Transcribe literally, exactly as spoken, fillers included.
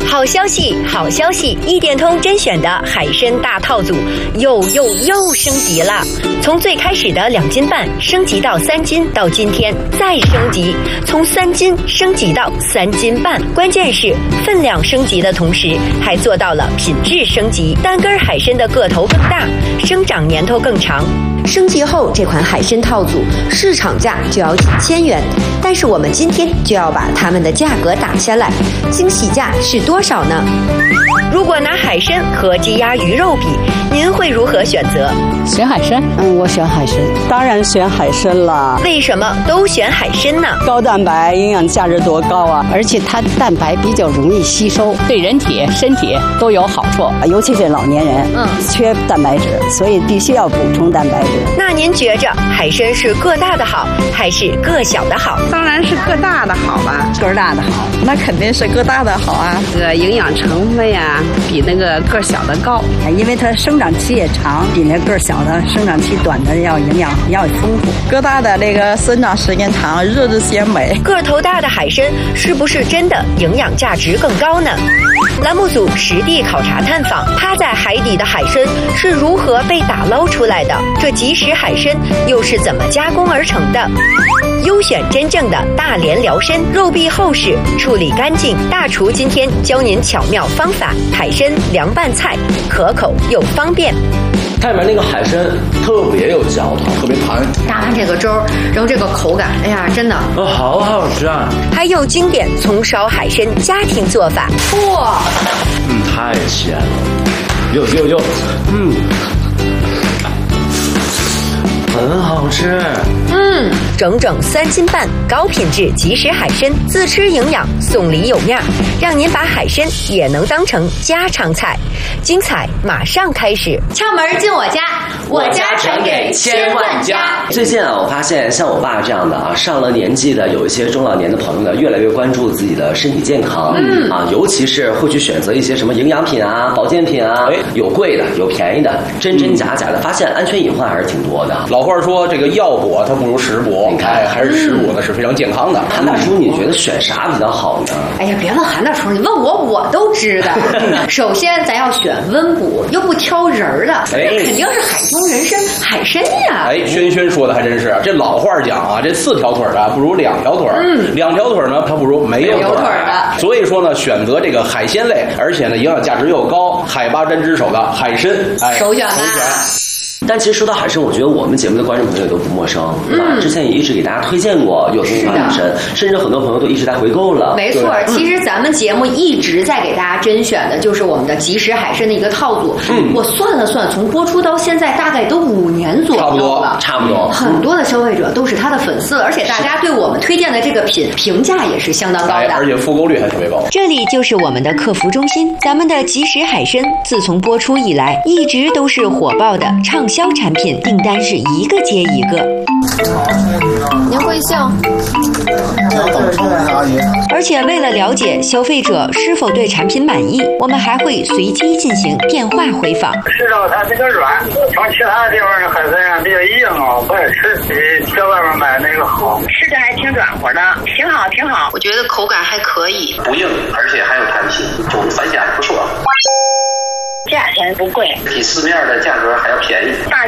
好消息，好消息！一点通甄选的海参大套组又又又升级了，从最开始的两斤半升级到三斤，到今天再升级，从三斤升级到三斤半。关键是分量升级的同时，还做到了品质升级，单根海参的个头更大，生长年头更长。升级后，这款海参套组市场价就要几千元，但是我们今天就要把它们的价格打下来，惊喜价是多少呢？如果拿海参和鸡鸭鱼肉比，您会如何选择？ 选海参。 嗯，我选海参，当然选海参了。 为什么都选海参呢？ 高蛋白，营养价值多高啊！ 而且它蛋白比较容易吸收，对人体身体都有好处， 尤其是老年人， 嗯， 缺蛋白质，所以必须要补充蛋白质。 那您觉着海参是个大的好，还是个小的好？ 当然是个大的好吧， 个大的好， 那肯定是个大的好啊。这个营养成分呀，比那个个小的高， 因为它生长期也长，比那个小的生长期短的要营养要丰富。 个大的那个生长时间长，日子鲜美。 个头大的海参是不是真的营养价值更高呢？栏目组实地考察探访，趴在海底的海参是如何被打捞出来的？这即食海参又是怎么加工而成的？优选真正的大连辽参，肉壁厚实，处理干净。大厨今天教您巧妙方法，海参凉拌菜，可口又方便。 它里面那个海参特别有嚼头，特别弹。 搭完这个粥，然后这个口感，哎呀，真的， 哦，好好吃啊！ 还有经典葱烧海参家庭做法，哇， 嗯，太鲜了，有有有，嗯。很好吃， 嗯，整整三斤半，高品质即食海参，自吃营养，送礼有面，让您把海参也能当成家常菜。精彩马上开始，敲门进我家，我家传给千万家。 最近啊，我发现像我爸这样的啊，上了年纪的有一些中老年的朋友呢，越来越关注自己的身体健康，嗯啊，尤其是会去选择一些什么营养品啊、保健品啊，有贵的，有便宜的，真真假假的，发现安全隐患还是挺多的。 老话说这个药补它不如食补，你看还是食补呢是非常健康的。 韩大叔，你觉得选啥比较好呢？ 哎呀，别问韩大叔，你问我我都知道。首先咱要选温补，又不挑人儿的，那肯定是海中人参海参呀。 哎，轩轩说的还真是，这老话讲啊，这四条腿的不如两条腿，嗯，两条腿呢它不如没有腿的。所以说呢，选择这个海鲜类，而且呢营养价值又高，海拔针之首的海参，哎， 首选啦。 但其实说到海参，我觉得我们节目的观众朋友都不陌生，对吧？嗯、之前也一直给大家推荐过有东方海参，甚至很多朋友都一直在回购了。 没错，其实咱们节目一直在给大家甄选的就是我们的即食海参的一个套组。嗯，我算了算，从播出到现在大概都五年左右了， 差不多。 很多的消费者都是他的粉丝，而且大家对我们推荐的这个品评价也是相当高的， 哎、而且复购率还特别高。 这里就是我们的客服中心，咱们的即食海参自从播出以来，一直都是火爆的畅销产品，订单是一个接一个。您贵姓？而且为了了解消费者是否对产品满意，我们还会随机进行电话回访。 吃到它比较软，从其他的地方的海参啊比较硬啊，不爱吃，比在外面买那个好。 吃的还挺软和的，挺好挺好。我觉得口感还可以， 不硬，而且还有弹性，就反响还不错。 价钱不贵， 比市面的价格还要便宜。 大